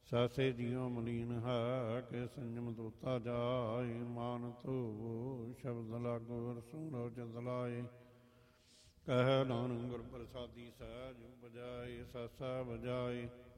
ਸਾਸੇ ਜਿਉ ਮਲੀਨ ਹੈ ਕਿ ਸੰਜਮ ਦੋਤਾ ਜਾਏ। ਮਾਨ ਧੋਵੋ ਸ਼ਬਦ ਲਾਗੋ ਰਸੂਲੋ ਚਿਤ ਲਾਏ। ਕਹਿ ਨਾਨਕ ਗੁਰ ਪ੍ਰਸਾਦੀ ਸਹਿਜ ਬਜਾਏ। ਸਾਸਾ ਬਜਾਏ